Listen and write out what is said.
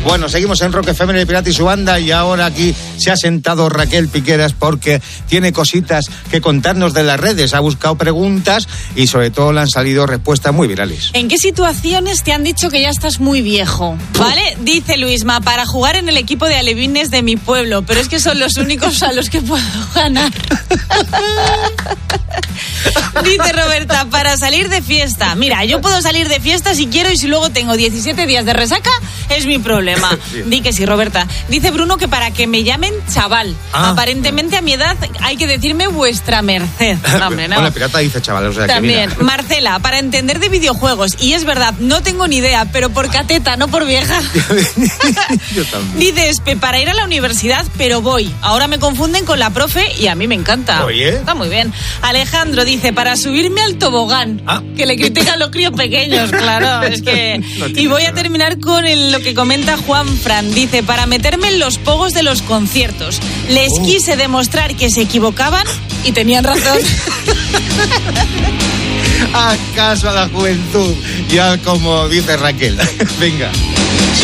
Bueno, seguimos en Rock FM, el Pirata y su banda, y ahora aquí se ha sentado Raquel Piqueras porque tiene cositas que contarnos de las redes. Ha buscado preguntas y sobre todo le han salido respuestas muy virales. ¿En qué situaciones te han dicho que ya estás muy viejo? ¿Vale? Dice Luisma, para jugar en el equipo de alevines de mi pueblo, pero es que son los únicos a los que puedo ganar. Dice Roberta, para salir de fiesta. Mira, yo puedo salir de fiesta si quiero y si luego tengo 17 días de resaca, es mi problema. Di que sí, Roberta. Dice Bruno que para que me llamen chaval. Aparentemente a mi edad hay que decirme vuestra merced. No, hombre, no. Bueno, Pirata dice chaval, o sea también, que mira. Marcela, para entender de videojuegos. Y es verdad, no tengo ni idea, pero por cateta, no por vieja. Yo también. Dice Espe, para ir a la universidad, pero voy. Ahora me confunden con la profe y a mí me encanta. Oye. Está muy bien. Alejandro dice, para subirme al tobogán. Que le critican los críos pequeños, claro. Es que... No y voy a terminar con lo que comenta Juan Fran. Dice, para meterme en los pogos de los conciertos. Les quise demostrar que se equivocaban y tenían razón. Haz caso a la juventud, ya como dice Raquel. Venga.